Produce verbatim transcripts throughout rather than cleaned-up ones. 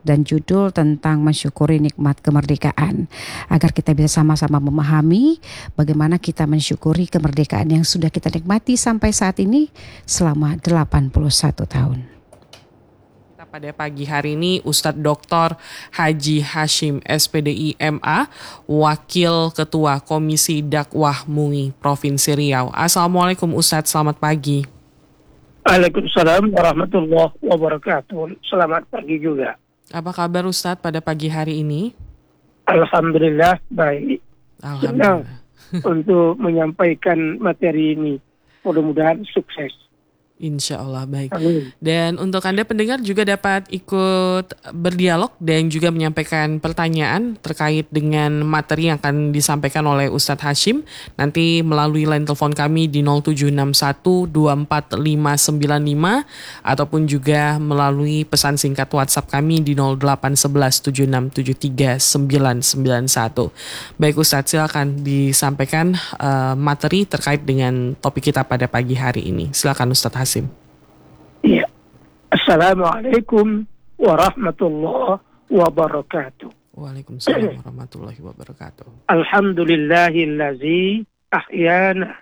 dan judul tentang mensyukuri nikmat kemerdekaan, agar kita bisa sama-sama memahami bagaimana kita mensyukuri kemerdekaan yang sudah kita nikmati sampai saat ini selama delapan puluh satu tahun. Pada pagi hari ini Ustadz Doktor Haji Hashim S P D I M A, Wakil Ketua Komisi Dakwah M U I Provinsi Riau. Assalamualaikum Ustadz, selamat pagi. Waalaikumsalam warahmatullahi wabarakatuh. Selamat pagi juga. Apa kabar Ustadz pada pagi hari ini? Alhamdulillah baik. Alhamdulillah. Senang untuk menyampaikan materi ini. Mudah-mudahan sukses. Insya Allah baik. Amin. Dan untuk Anda pendengar juga dapat ikut berdialog dan juga menyampaikan pertanyaan terkait dengan materi yang akan disampaikan oleh Ustadz Hashim. Nanti melalui line telepon kami di nol tujuh enam satu dua empat lima sembilan lima ataupun juga melalui pesan singkat WhatsApp kami di nol delapan satu satu tujuh enam tujuh tiga sembilan sembilan satu. Baik Ustadz, silakan disampaikan uh, materi terkait dengan topik kita pada pagi hari ini. Silakan Ustadz Hashim. Ya. Assalamualaikum warahmatullahi wabarakatuh. Waalaikumsalam warahmatullahi wabarakatuh. Alhamdulillahillazi ahyana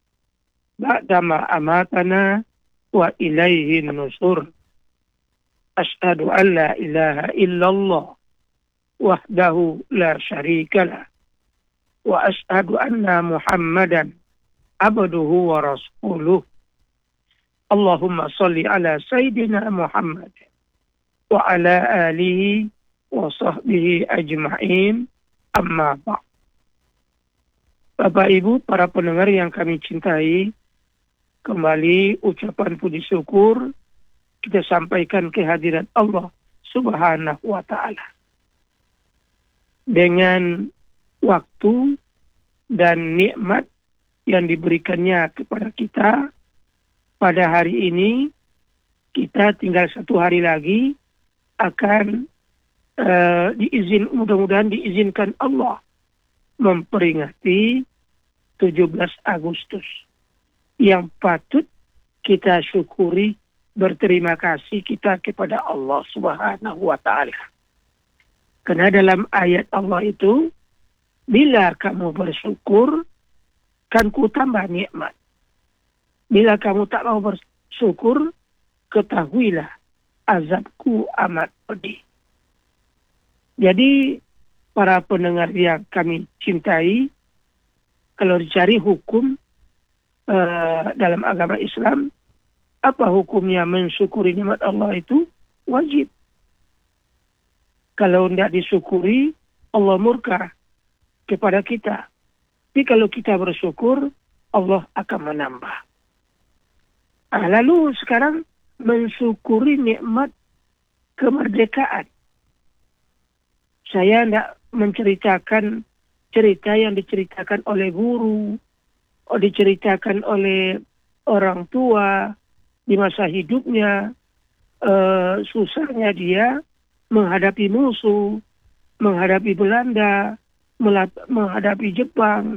ba'dama amatana wa ilaihi nusur. Ashhadu an la ilaha illallah wahdahu la syarikalah wa ashhadu anna Muhammadan abduhu wa rasuluh. Allahumma salli ala Sayyidina Muhammad wa ala alihi wa sahbihi ajma'in, amma ba'd. Bapak Ibu, para pendengar yang kami cintai, kembali ucapan puji syukur kita sampaikan kehadiran Allah Subhanahu wa Ta'ala. Dengan waktu dan nikmat yang diberikannya kepada kita, pada hari ini kita tinggal satu hari lagi akan uh, diizin mudah-mudahan diizinkan Allah memperingati tujuh belas Agustus yang patut kita syukuri, berterima kasih kita kepada Allah Subhanahu wa Ta'ala. Karena dalam ayat Allah itu, bila kamu bersyukur, kan ku tambah nikmat. Bila kamu tak mau bersyukur, ketahuilah azabku amat pedih. Jadi, para pendengar yang kami cintai, kalau dicari hukum uh, dalam agama Islam, apa hukumnya mensyukuri nikmat Allah itu? Wajib. Kalau tidak disyukuri, Allah murka kepada kita. Tapi kalau kita bersyukur, Allah akan menambah. Nah, lalu sekarang mensyukuri nikmat kemerdekaan. Saya tidak menceritakan cerita yang diceritakan oleh guru, atau diceritakan oleh orang tua di masa hidupnya, uh, susahnya dia menghadapi musuh, menghadapi Belanda, menghadapi Jepang.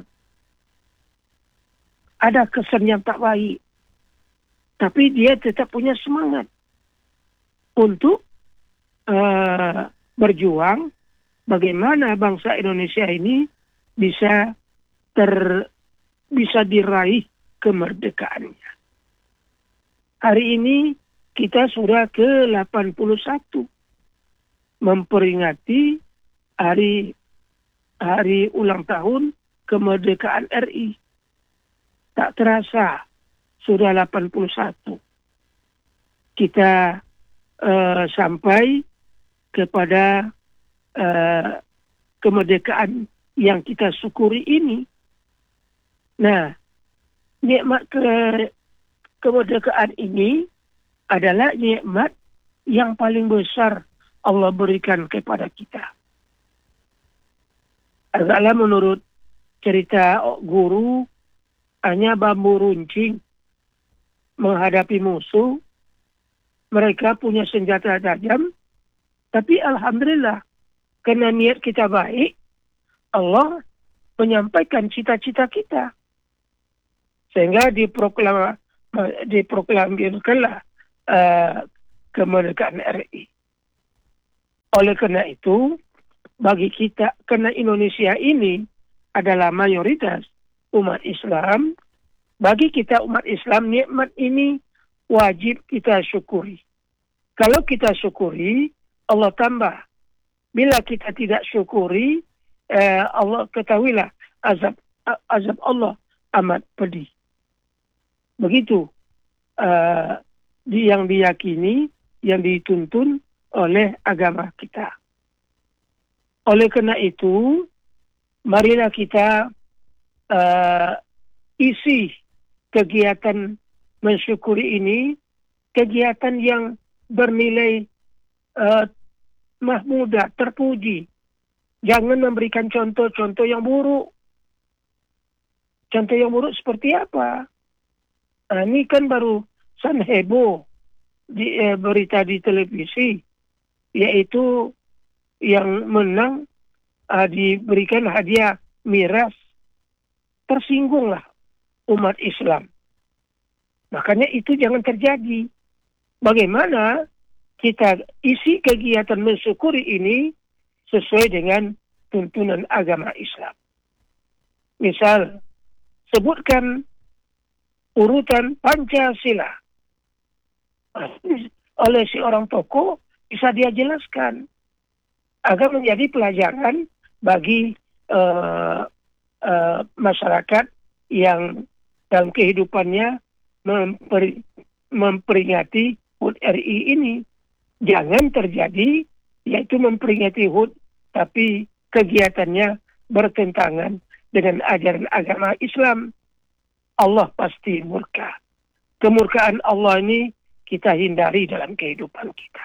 Ada kesan yang tak baik. Tapi dia tetap punya semangat untuk uh, berjuang bagaimana bangsa Indonesia ini bisa ter bisa diraih kemerdekaannya. Hari ini kita sudah ke delapan puluh satu memperingati hari hari ulang tahun kemerdekaan R I. Tak terasa sudah delapan puluh satu. Kita uh, sampai kepada uh, kemerdekaan yang kita syukuri ini. Nah, nikmat ke kemerdekaan ini adalah nikmat yang paling besar Allah berikan kepada kita. Agaklah menurut cerita guru, hanya bambu runcing menghadapi musuh, mereka punya senjata tajam, tapi alhamdulillah, karena niat kita baik, Allah menyampaikan cita-cita kita. Sehingga diproklam, diproklamirkanlah uh, kemerdekaan R I. Oleh karena itu, bagi kita, karena Indonesia ini adalah mayoritas umat Islam, bagi kita umat Islam, nikmat ini wajib kita syukuri. Kalau kita syukuri, Allah tambah. Bila kita tidak syukuri, eh, Allah ketahuilah azab azab Allah amat pedih. Begitu uh, di, yang diyakini, yang dituntun oleh agama kita. Oleh karena itu, marilah kita uh, isi kegiatan mensyukuri ini, kegiatan yang bernilai uh, mahmudah, terpuji. Jangan memberikan contoh-contoh yang buruk. Contoh yang buruk seperti apa? Nah, ini kan baru san heboh di eh, berita di televisi, yaitu yang menang uh, diberikan hadiah miras. Tersinggunglah umat Islam. Makanya itu jangan terjadi. Bagaimana kita isi kegiatan mensyukuri ini sesuai dengan tuntunan agama Islam. Misal, sebutkan urutan Pancasila. Oleh si orang tokoh bisa dia jelaskan agar menjadi pelajaran bagi uh, uh, masyarakat yang dalam kehidupannya memper, memperingati H U D R I ini. Jangan terjadi yaitu memperingati H U D tapi kegiatannya bertentangan dengan ajaran agama Islam. Allah pasti murka. Kemurkaan Allah ini kita hindari dalam kehidupan kita.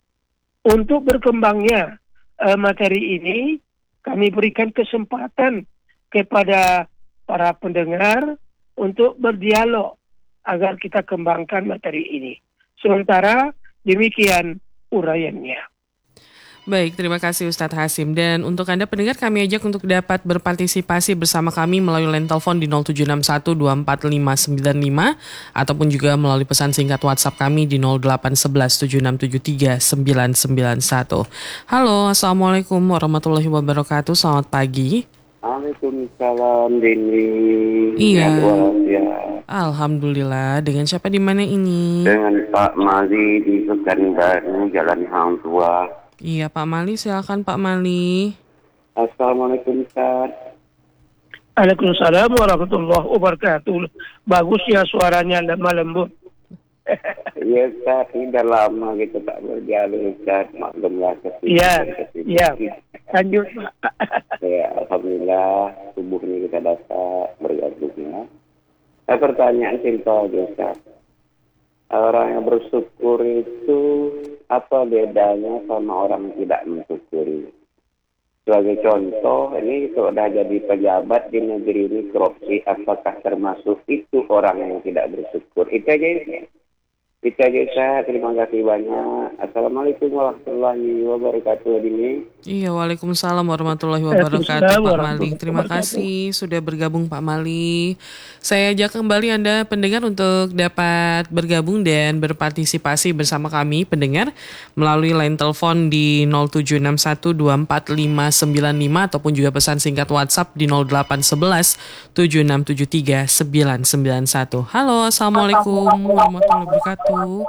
Untuk berkembangnya uh, materi ini, kami berikan kesempatan kepada para pendengar untuk berdialog agar kita kembangkan materi ini. Sementara demikian uraiannya. Baik, terima kasih Ustadz Hasyim. Dan untuk Anda pendengar, kami ajak untuk dapat berpartisipasi bersama kami melalui line telepon di nol tujuh enam satu dua empat lima sembilan lima ataupun juga melalui pesan singkat WhatsApp kami di nol delapan satu satu tujuh enam tujuh tiga sembilan sembilan satu. Halo, Assalamualaikum warahmatullahi wabarakatuh. Selamat pagi. Waalaikumsalam, Dini. Iya. Ya. Alhamdulillah. Dengan siapa di mana ini? Dengan Pak Mali di Pekanbaru, Jalan Hang Tua. Iya, Pak Mali, silakan Pak Mali. Assalamualaikum, Ustaz. Waalaikumsalam warahmatullahi wabarakatuh. Bagus ya suaranya, lemah lembut. Iya, Ustaz, sudah lama kita tak berjalan, Ustaz. Maklumlah kesini. Iya, iya. Lanjut, Pak. Ya, alhamdulillah, subuh ini kita dapat bergabungnya. Saya pertanyaan simpel aja, Ustaz. Orang yang bersyukur itu apa bedanya sama orang yang tidak mensyukuri? Sebagai contoh, ini sudah jadi pejabat di negeri ini korupsi, apakah termasuk itu orang yang tidak bersyukur? Itu aja ya. Itu aja, Ustaz. Terima kasih banyak. Assalamualaikum warahmatullahi wabarakatuh. Dini. Iya, waalaikumsalam warahmatullahi wabarakatuh, Pak Mali. Terima kasih sudah bergabung, Pak Mali. Saya ajak kembali Anda pendengar untuk dapat bergabung dan berpartisipasi bersama kami pendengar melalui line telepon di nol tujuh enam satu dua empat lima sembilan lima ataupun juga pesan singkat WhatsApp di nol delapan satu satu tujuh enam tujuh tiga sembilan sembilan satu. Halo, Assalamualaikum warahmatullahi wabarakatuh.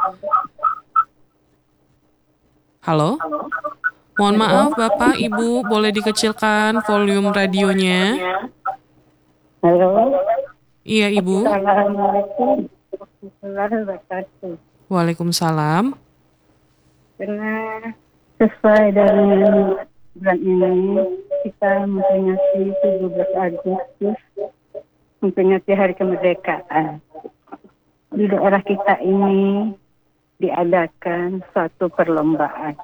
Halo. Mohon maaf Bapak, Ibu, boleh dikecilkan volume radionya? Halo. Iya, Ibu. Assalamualaikum warahmatullahi wabarakatuh. Waalaikumsalam. Karena sesuai dengan bulan ini kita memperingati tujuh belas Agustus, memperingati Hari Kemerdekaan. Di daerah kita ini diadakan suatu perlombaan.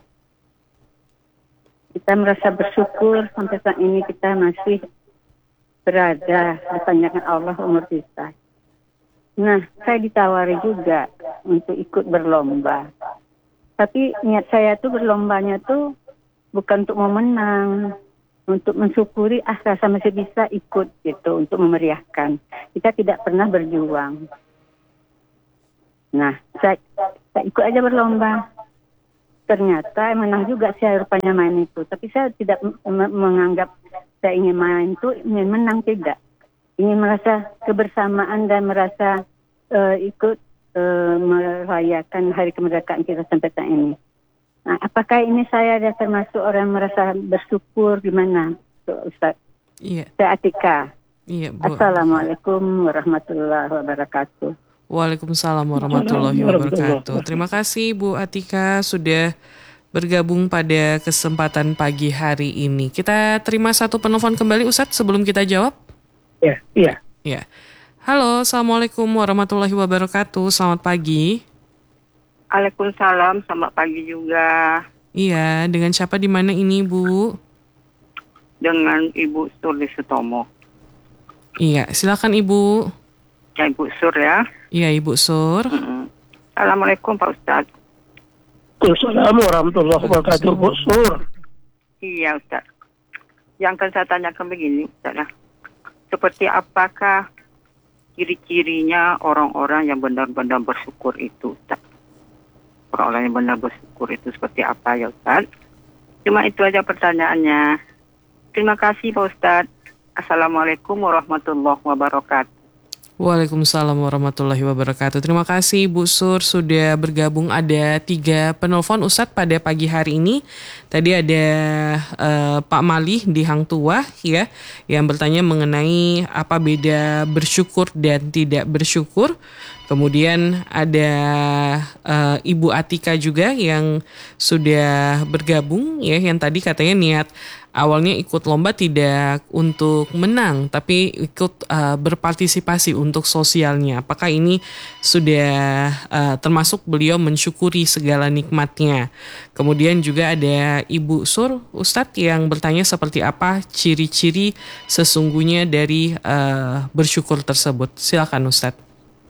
Kita merasa bersyukur sampai saat ini kita masih berada di tanjakan Allah umur kita. Nah, saya ditawari juga untuk ikut berlomba. Tapi niat saya tuh berlombanya tuh bukan untuk memenang, untuk mensyukuri ah rasa masih bisa ikut gitu untuk memeriahkan. Kita tidak pernah berjuang. Nah, saya, saya ikut aja berlomba. ternyata menang juga saya rupanya main itu. Tapi saya tidak m- menganggap saya ingin main itu ingin menang, tidak. Ingin merasa kebersamaan dan merasa uh, ikut uh, merayakan hari kemerdekaan kita sampai saat ini. Nah, apakah ini saya ada termasuk orang merasa bersyukur gimana, Ustaz? Iya. Saya Atika. Iya, Bu. Assalamualaikum warahmatullahi wabarakatuh. Waalaikumsalam warahmatullahi wabarakatuh. Terima kasih Bu Atika sudah bergabung pada kesempatan pagi hari ini. Kita terima satu penelpon kembali Ustadz sebelum kita jawab. Ya, iya. Ya. Halo, Assalamualaikum warahmatullahi wabarakatuh. Selamat pagi. Waalaikumsalam, selamat pagi juga. Iya, dengan siapa di mana ini Bu? Dengan Ibu Sur di Sutomo. Iya, silakan Ibu. Ya, Ibu Sur ya. Iya, Ibu Sur. Mm-mm. Assalamualaikum Pak Ustadz. Assalamualaikum warahmatullahi wabarakatuh, Bu Sur. Iya Ustadz. Yang akan saya tanyakan begini Ustadz ya. Seperti apakah ciri-cirinya orang-orang yang benar-benar bersyukur itu Ustadz? Orang-orang yang benar bersyukur itu seperti apa ya Ustadz? Cuma itu aja pertanyaannya. Terima kasih Pak Ustadz. Assalamualaikum warahmatullahi wabarakatuh. Waalaikumsalam warahmatullahi wabarakatuh. Terima kasih Bu Sur sudah bergabung. Ada tiga penelpon Ustadz pada pagi hari ini. Tadi ada uh, Pak Malih di Hang Tuah ya, yang bertanya mengenai apa beda bersyukur dan tidak bersyukur. Kemudian ada uh, Ibu Atika juga yang sudah bergabung ya, yang tadi katanya niat awalnya ikut lomba tidak untuk menang, tapi ikut uh, berpartisipasi untuk sosialnya. Apakah ini sudah uh, termasuk beliau mensyukuri segala nikmatnya? Kemudian juga ada Ibu Sur, Ustadz, yang bertanya seperti apa ciri-ciri sesungguhnya dari uh, bersyukur tersebut. Silakan Ustadz.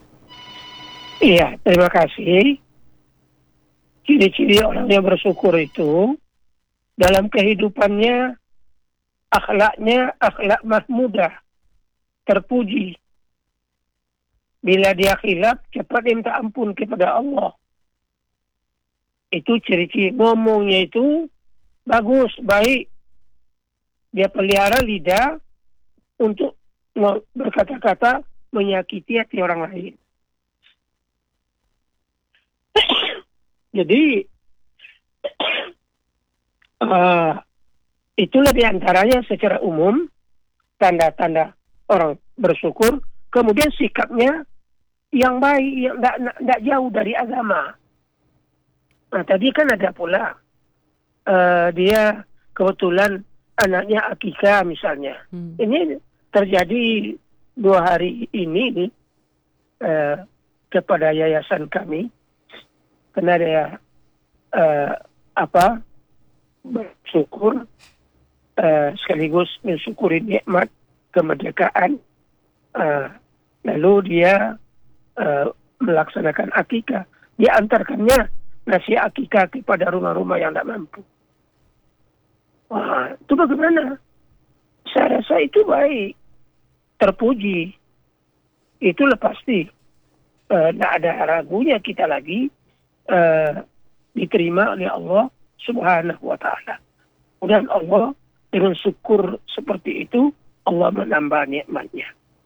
Iya, terima kasih. Ciri-ciri orang yang bersyukur itu dalam kehidupannya akhlaknya akhlak mahmudah, terpuji. Bila dia khilaf, cepat minta ampun kepada Allah. Itu ciri-ciri. Ngomongnya itu bagus, baik. Dia pelihara lidah untuk berkata-kata menyakiti hati orang lain. Jadi uh, itulah diantaranya secara umum tanda-tanda orang bersyukur. Kemudian sikapnya yang baik, yang tidak jauh dari agama. Nah, tadi kan ada pula uh, dia kebetulan anaknya akikah misalnya. Hmm. Ini terjadi dua hari ini uh, kepada yayasan kami. Karena dia uh, apa bersyukur uh, sekaligus mensyukuri nikmat kemerdekaan, uh, lalu dia uh, melaksanakan akikah. Dia antarkannya nasi akikah kepada rumah-rumah yang tidak mampu. Wah, itu bagaimana? Saya rasa itu baik, terpuji. Itulah pasti. Tidak uh, ada ragunya kita lagi. Uh, diterima oleh Allah Subhanahu wa ta'ala. Dan Allah dengan syukur seperti itu Allah menambah nikmatnya.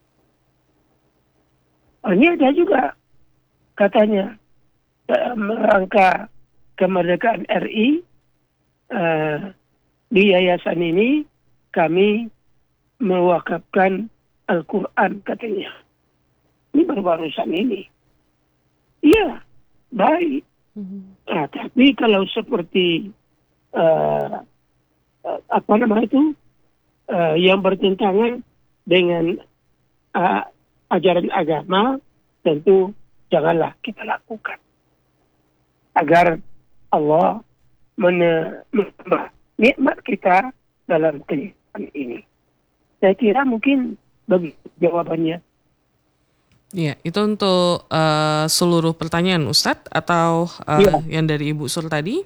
Ini ada juga katanya dalam rangka kemerdekaan R I uh, di yayasan ini kami mewakafkan Al-Quran katanya. Ini baru-barusan ini. Iya, baik. Nah, tapi kalau seperti uh, uh, apa namanya itu uh, yang bertentangan dengan uh, ajaran agama, tentu janganlah kita lakukan agar Allah menambah nikmat kita dalam kehidupan ini. Saya kira mungkin bagi jawabannya. Iya, itu untuk uh, seluruh pertanyaan Ustadz atau uh, ya. yang dari Ibu Sur tadi?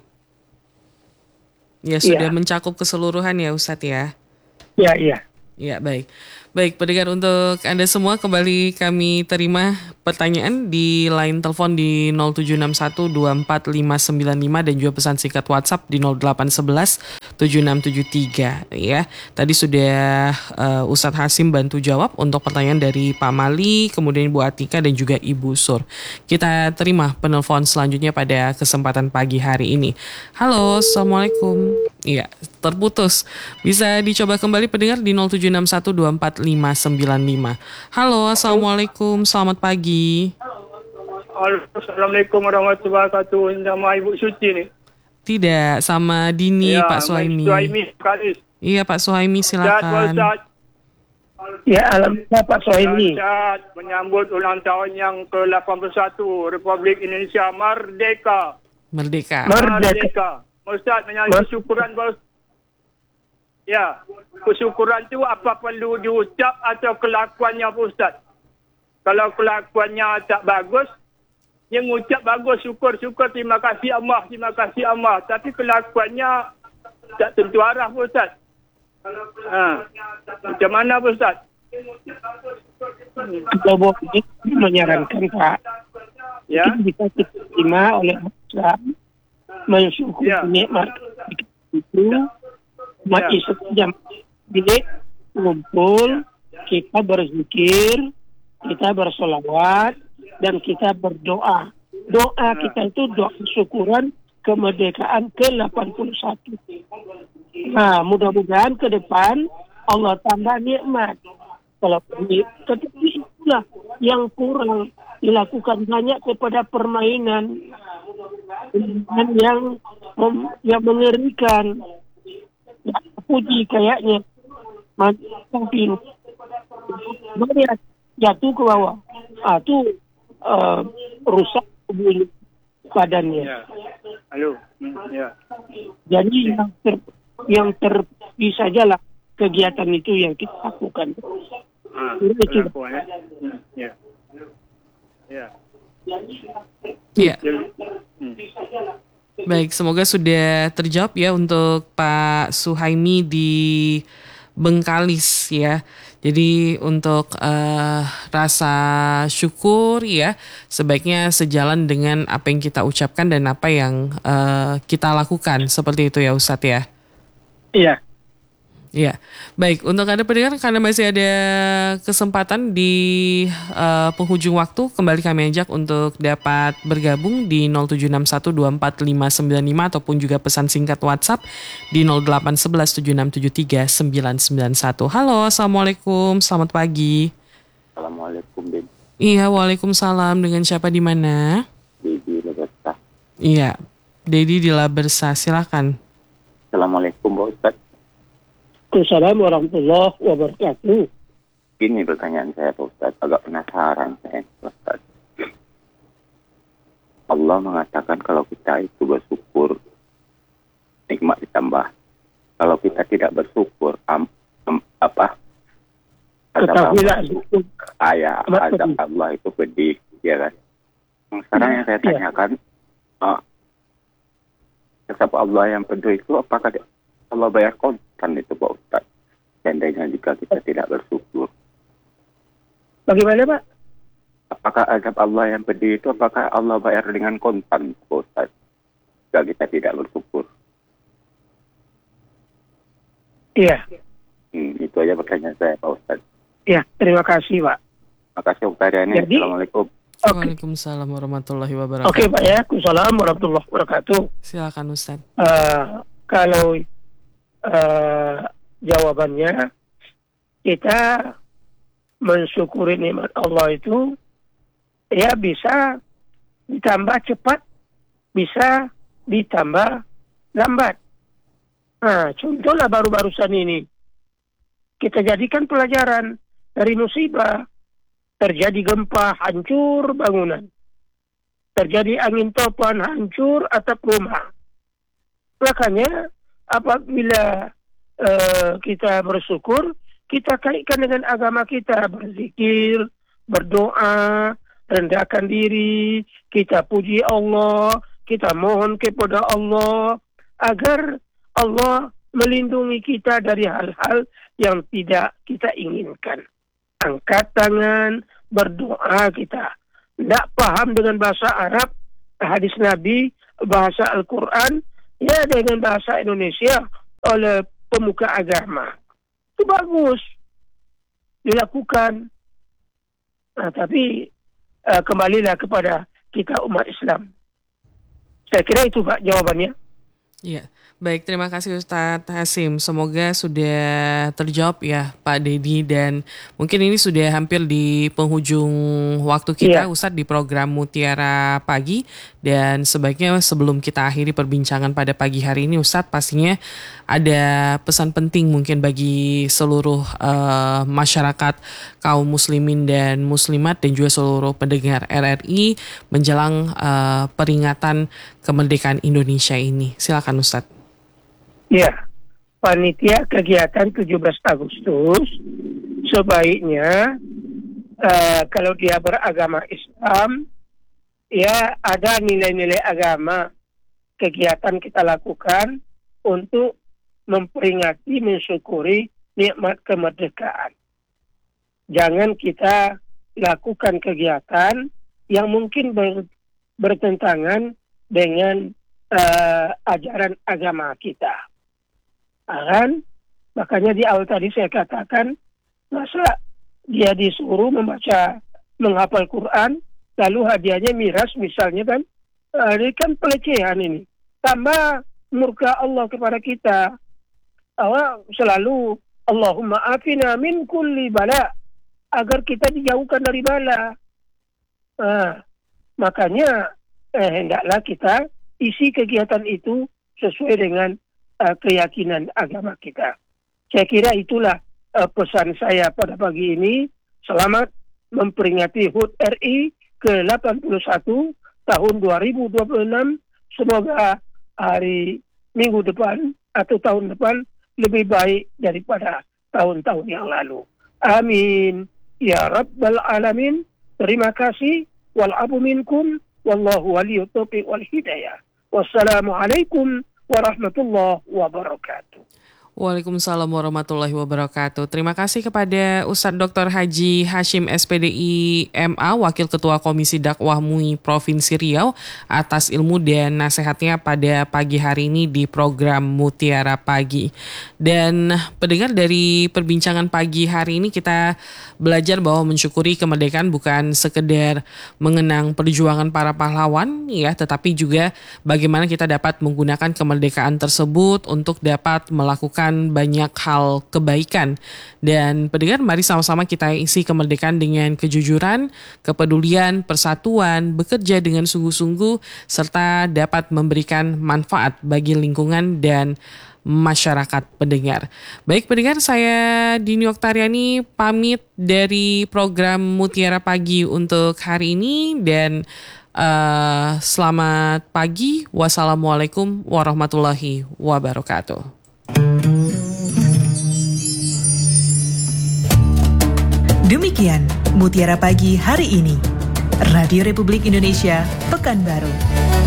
Ya, sudah ya. Mencakup keseluruhan ya Ustadz ya? Iya, iya. Ya, baik. Baik, pendengar, untuk Anda semua kembali kami terima pertanyaan di line telepon di nol tujuh enam satu dua empat lima sembilan lima dan juga pesan singkat WhatsApp di nol delapan satu satu tujuh enam tujuh tiga ya. Tadi sudah uh, Ustadz Hasyim bantu jawab untuk pertanyaan dari Pak Mali, kemudian Ibu Atika dan juga Ibu Sur. Kita terima penelpon selanjutnya pada kesempatan pagi hari ini. Halo, Assalamualaikum. Iya, terputus. Bisa dicoba kembali pendengar di nol tujuh enam satu dua empat lima sembilan lima. Halo, Assalamualaikum. Selamat pagi. Assalamualaikum warahmatullahi wabarakatuh. Nama Ibu Suci ni. Tidak, sama Dini, Ya, Pak Suhaimi. Suhaimi Kalis. Iya, Pak Suhaimi, silakan. Ustaz, Ya, alhamdulillah Pak Suhaimi. Ustaz, menyambut ulang tahun yang ke delapan puluh satu Republik Indonesia Merdeka. Merdeka. Merdeka. Ustaz, menyambut syukuran Pak Ustaz. Ya, kesyukuran tu apa perlu diucap atau kelakuannya Pak Ustaz? Kalau kelakuannya tak bagus, yang ucap bagus, syukur-syukur, terima kasih Allah, terima kasih Allah. Tapi kelakuannya tak tentu arah Pak Ustaz. Ha. Macam mana Pak Ustaz? Kalau boleh menyarankan Pak, Ya, mungkin bisa diterima oleh Islam mensyukuri Ya. nikmat itu. Umat Ya. Islam jam bilik kumpul, kita berzikir, kita bersolawat, dan kita berdoa. Doa kita itu doa syukuran kemerdekaan ke delapan puluh satu. Nah, mudah-mudahan ke depan Allah tambah nikmat. Kalau ini, tetapi itulah yang kurang dilakukan banyak kepada permainan yang mem- yang mengerikan. Ya, puji kayaknya, tapi dia jatuh ke bawah. Ah, tu uh, rusak tubuh badannya. ya. Halo. Hmm, ya. Jadi yang ter, yang terpisah sajalah kegiatan itu yang kita lakukan. Ha, Itu. kelakuan, eh. Hmm, ya. Ya. Iya. Hmm. Baik, semoga sudah terjawab ya untuk Pak Suhaimi di Bengkalis ya. Jadi untuk uh, rasa syukur ya sebaiknya sejalan dengan apa yang kita ucapkan dan apa yang uh, kita lakukan, seperti itu ya Ustadz ya. Iya. Ya, baik. Untuk Anda pendengar, karena masih ada kesempatan di uh, penghujung waktu, kembali kami ajak untuk dapat bergabung di nol tujuh enam satu dua empat lima sembilan lima ataupun juga pesan singkat WhatsApp di nol delapan satu satu tujuh enam tujuh tiga sembilan sembilan satu. Halo, Assalamualaikum, selamat pagi. Assalamualaikum, Bin. Iya, waalaikumsalam. Dengan siapa di mana? Dedi Leberta. Iya, Dedi di Labersa, silakan. Assalamualaikum, Pak Ustaz. Assalamualaikum warahmatullahi wabarakatuh. Ini pertanyaan saya, Pak Ustaz. Agak penasaran saya, Pak Ustaz. Allah mengatakan kalau kita itu bersyukur, nikmat ditambah. Kalau kita tidak bersyukur, am, am, apa? Azab Ketahuilah Allah itu, itu. ayah, Apa azab itu? Allah itu pedih, ya kan? Yang sekarang yang saya Ya. tanyakan, uh, azab Allah yang pedih itu apakah dia- Allah bayar kontan itu, Pak Ustaz? Seandainya jika kita tidak bersyukur. Bagaimana Pak? Apakah azab Allah yang pedih itu apakah Allah bayar dengan kontan, Pak Ustaz? Jika kita tidak bersyukur. Iya. Hmm, itu aja pertanyaan saya, Pak Ustaz. Ya, terima kasih Pak. Makasih Ustaz Riani. Jadi- Assalamualaikum. Oke. Waalaikumsalam warahmatullahi wabarakatuh. Oke Pak ya. Assalamualaikum warahmatullahi wabarakatuh. Silakan Ustadz. Uh, kalau uh, jawabannya kita mensyukuri nikmat Allah itu ya bisa ditambah cepat, bisa ditambah lambat. Nah, contohlah baru-barusan ini kita jadikan pelajaran dari musibah. Terjadi gempa, hancur bangunan. Terjadi angin topan, hancur atap rumah. Makanya apabila uh, kita bersyukur, kita kaitkan dengan agama kita, berzikir, berdoa, rendahkan diri, kita puji Allah, kita mohon kepada Allah agar Allah melindungi kita dari hal-hal yang tidak kita inginkan. Angkat tangan, berdoa kita. Tidak paham dengan bahasa Arab, hadis Nabi, bahasa Al-Quran, ya dengan bahasa Indonesia oleh pemuka agama. Itu bagus dilakukan. Nah, tapi uh, kembalilah kepada kita umat Islam. Saya kira itu Pak jawabannya. Iya, baik, terima kasih Ustadz Hasyim. Semoga sudah terjawab ya Pak Dedi, dan mungkin ini sudah hampir di penghujung waktu kita yeah. Ustadz di program Mutiara Pagi, dan sebaiknya sebelum kita akhiri perbincangan pada pagi hari ini Ustadz, pastinya ada pesan penting mungkin bagi seluruh uh, masyarakat kaum muslimin dan muslimat dan juga seluruh pendengar R R I menjelang uh, peringatan kemerdekaan Indonesia ini. Silakan Ustadz. Ya, panitia kegiatan tujuh belas Agustus sebaiknya uh, kalau dia beragama Islam, ya ada nilai-nilai agama kegiatan kita lakukan untuk memperingati, mensyukuri nikmat kemerdekaan. Jangan kita lakukan kegiatan yang mungkin ber, bertentangan dengan uh, ajaran agama kita. Kan? Makanya di awal tadi saya katakan, masa dia disuruh membaca, menghafal Quran, lalu hadiahnya miras misalnya kan, uh, ini kan pelecehan ini. Tambah murka Allah kepada kita. Allah selalu, Allahumma afina min kulli bala, agar kita dijauhkan dari bala. Uh, makanya eh, hendaklah kita isi kegiatan itu sesuai dengan uh, keyakinan agama kita. Saya kira itulah uh, pesan saya pada pagi ini. Selamat memperingati H U T R I ke delapan puluh satu tahun dua ribu dua puluh enam. Semoga hari minggu depan atau tahun depan lebih baik daripada tahun-tahun yang lalu. Amin. Ya Rabbal Alamin. Terima kasih. Wal'afu minkum. Wallahu waliyut taufiq wal hidayah. Wassalamualaikum warahmatullahi wabarakatuh. Waalaikumsalam warahmatullahi wabarakatuh. Terima kasih kepada Ustadz Doktor Haji Hasyim S P D I M A, Wakil Ketua Komisi Dakwah M U I Provinsi Riau, atas ilmu dan nasihatnya pada pagi hari ini di program Mutiara Pagi. Dan pendengar, dari perbincangan pagi hari ini kita belajar bahwa mensyukuri kemerdekaan bukan sekedar mengenang perjuangan para pahlawan, ya, tetapi juga bagaimana kita dapat menggunakan kemerdekaan tersebut untuk dapat melakukan banyak hal kebaikan. Dan pendengar, mari sama-sama kita isi kemerdekaan dengan kejujuran, kepedulian, persatuan, bekerja dengan sungguh-sungguh, serta dapat memberikan manfaat bagi lingkungan dan masyarakat pendengar. Baik pendengar, saya Dini Oktariani pamit dari program Mutiara Pagi untuk hari ini, dan uh, selamat pagi. Wassalamualaikum warahmatullahi wabarakatuh. Demikian Mutiara Pagi hari ini, Radio Republik Indonesia, Pekanbaru.